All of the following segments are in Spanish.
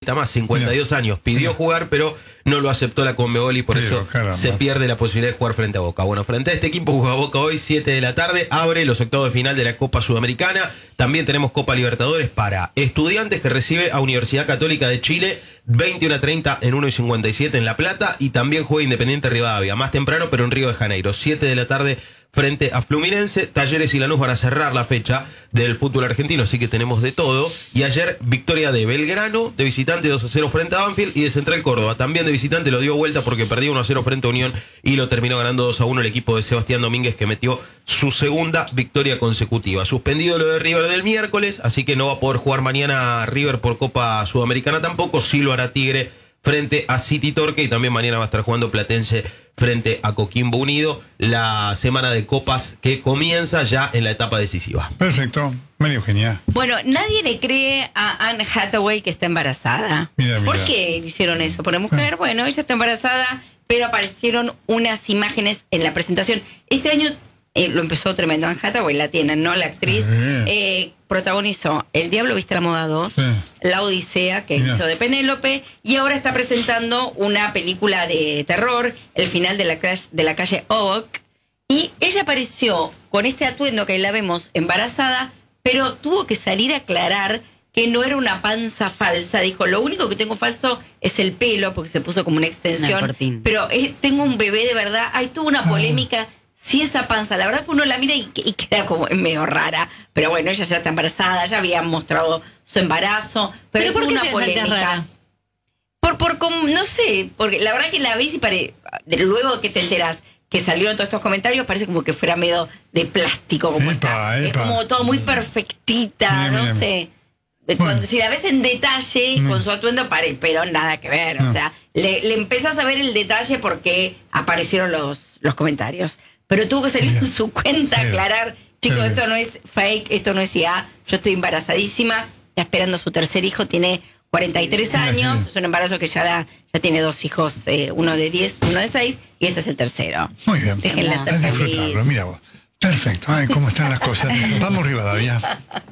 vuelta más, 52 años. Pidió jugar, pero no lo aceptó la Conmebol y por eso se pierde la posibilidad de jugar frente a Boca. Bueno, frente a este equipo juega Boca hoy, 7 de la tarde, abre los octavos de final de la Copa Sudamericana. También tenemos Copa Libertadores para Estudiantes, que recibe a Universidad Católica de Chile, 21:30 en 1:57 en La Plata, y también juega Independiente Rivadavia, más temprano, pero en Río de Janeiro, 7 de la tarde frente a Fluminense. Talleres y Lanús van a cerrar la fecha del fútbol argentino, así que tenemos de todo. Y ayer, victoria de Belgrano, de visitante 2-0 frente a Banfield, y de Central Córdoba, también de visitante, lo dio vuelta porque perdió 1-0 frente a Unión y lo terminó ganando 2-1 el equipo de Sebastián Domínguez, que metió su segunda victoria consecutiva. Suspendido lo de River del miércoles, así que no va a poder jugar mañana River por Copa Sudamericana tampoco. Sí lo hará Tigre frente a City Torque, y también mañana va a estar jugando Platense frente a Coquimbo Unido. La semana de copas que comienza ya en la etapa decisiva. Perfecto, medio genial. Bueno, nadie le cree a Anne Hathaway que está embarazada. Mira. ¿Por qué hicieron eso? Por la mujer, bueno, ella está embarazada, pero aparecieron unas imágenes en la presentación. Este año lo empezó tremendo. Anne Hathaway, la tienen, ¿no? La actriz protagonizó El Diablo Viste la Moda 2, La Odisea, que hizo de Penélope, y ahora está presentando una película de terror, El Final de la calle Oak, y ella apareció con este atuendo que ahí la vemos embarazada, pero tuvo que salir a aclarar que no era una panza falsa. Dijo, lo único que tengo falso es el pelo, porque se puso como una extensión, pero tengo un bebé de verdad. Hay tuvo una polémica. Si esa panza, la verdad que uno la mira y queda como medio rara, pero bueno, ella ya está embarazada, ya había mostrado su embarazo, pero ¿por tuvo qué una polémica. rara? No sé, porque la verdad que la ves y luego que te enteras que salieron todos estos comentarios, parece como que fuera medio de plástico, como es como todo muy perfectita, no sé. Bueno. Si la ves en detalle con su atuendo, pero nada que ver, o sea, le empezás a ver el detalle porque aparecieron los comentarios. Pero tuvo que salir en su cuenta, aclarar, chicos, esto no es fake, esto no es IA, yo estoy embarazadísima, está esperando su tercer hijo, tiene 43 años, es un embarazo que ya tiene 2 hijos, uno de 10, uno de 6, y este es el tercero. Muy bien, déjenla ser feliz. Disfrutarlo, mira vos. Perfecto, ay, cómo están las cosas. Vamos, Rivadavia.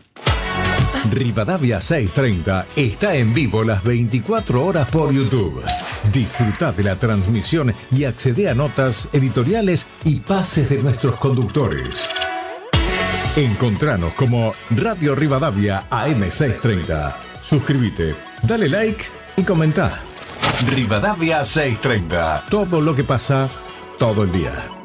Rivadavia 630 está en vivo las 24 horas por YouTube. Disfruta de la transmisión y accede a notas, editoriales y pases de nuestros conductores. Encontranos como Radio Rivadavia AM 630. Suscríbete, dale like y comenta. Rivadavia 630. Todo lo que pasa todo el día.